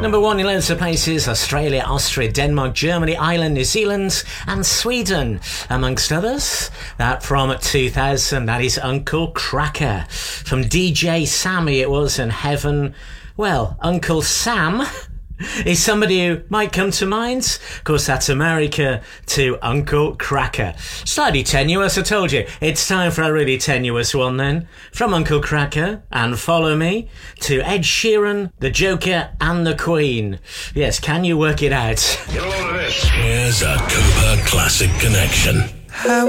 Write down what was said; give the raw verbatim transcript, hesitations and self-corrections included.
Number one in loads of places: Australia, Austria, Denmark, Germany, Ireland, New Zealand and Sweden, amongst others. That from two thousand, that is Uncle Kracker. From D J Sammy it was, in Heaven. Well, Uncle Sam is somebody who might come to mind. Of course, that's America to Uncle Kracker. Slightly tenuous, I told you. It's time for a really tenuous one then. From Uncle Kracker and Follow Me to Ed Sheeran, The Joker and the Queen. Yes, can you work it out? Get a load of this. Here's a Cooper Classic Connection.